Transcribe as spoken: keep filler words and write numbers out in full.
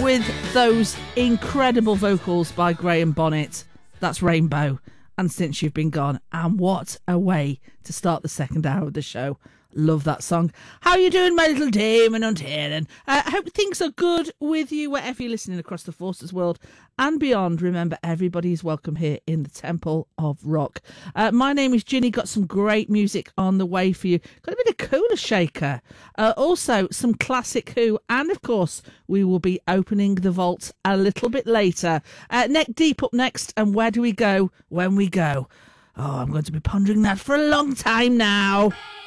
with those incredible vocals by Graham Bonnet. That's Rainbow and Since You've Been Gone. And what a way to start the second hour of the show. Love that song. How you doing, my little Damon Untaran? I uh, hope things are good with you wherever you're listening across the Forces world and beyond. Remember, everybody is welcome here in the Temple of Rock. Uh, my name is Ginny. Got some great music on the way for you. Got a bit of Cooler Shaker. Uh, also, some classic Who. And, of course, we will be opening the vault a little bit later. Uh, Neck Deep up next. And where do we go when we go? Oh, I'm going to be pondering that for a long time now.